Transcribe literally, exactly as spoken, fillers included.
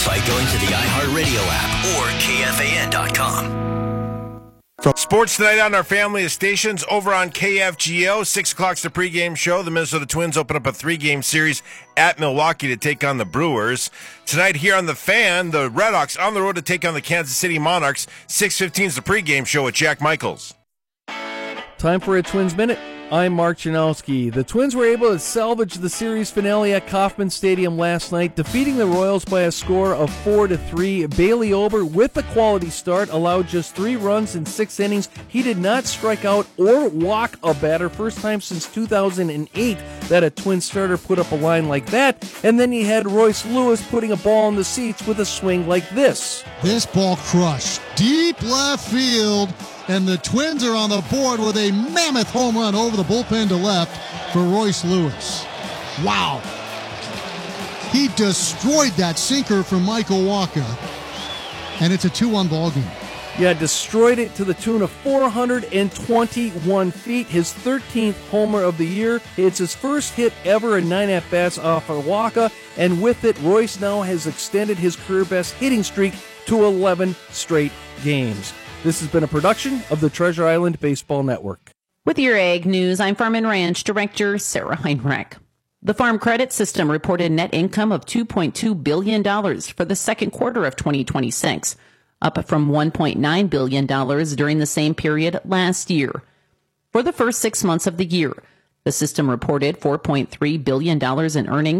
by going to the iHeartRadio app or K F A N dot com. Sports tonight on our family of stations over on K F G O. Six o'clock's the pregame show. The Minnesota Twins open up a three-game series at Milwaukee to take on the Brewers. Tonight here on The Fan, the Red Hawks on the road to take on the Kansas City Monarchs. six fifteen is the pregame show with Jack Michaels. Time for a Twins Minute. I'm Mark Janowski. The Twins were able to salvage the series finale at Kauffman Stadium last night, defeating the Royals by a score of four to three. Bailey Ober, with a quality start, allowed just three runs in six innings. He did not strike out or walk a batter. First time since two thousand eight that a Twins starter put up a line like that. And then you had Royce Lewis putting a ball in the seats with a swing like this. This ball crushed deep left field. And the Twins are on the board with a mammoth home run over the bullpen to left for Royce Lewis. Wow. He destroyed that sinker from Michael Wacha. And it's a two one ball game. Yeah, destroyed it to the tune of four hundred twenty-one feet. His thirteenth homer of the year. It's his first hit ever in nine at-bats off of Wacha. And with it, Royce now has extended his career-best hitting streak to eleven straight games. This has been a production of the Treasure Island Baseball Network. With your Ag News, I'm Farm and Ranch Director Sarah Heinrich. The Farm Credit System reported net income of two point two billion dollars for the second quarter of twenty twenty-six, up from one point nine billion dollars during the same period last year. For the first six months of the year, the system reported four point three billion dollars in earnings,